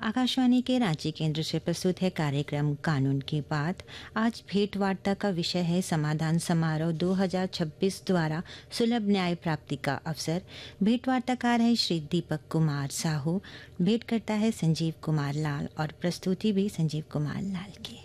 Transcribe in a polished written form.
आकाशवाणी के रांची केंद्र से प्रस्तुत है कार्यक्रम कानून की बात। आज भेंट वार्ता का विषय है समाधान समारोह 2026 द्वारा सुलभ न्याय प्राप्ति का अवसर। भेंट वार्ताकार है श्री दीपक कुमार साहू। भेंट करता है संजीव कुमार लाल और प्रस्तुति भी संजीव कुमार लाल की।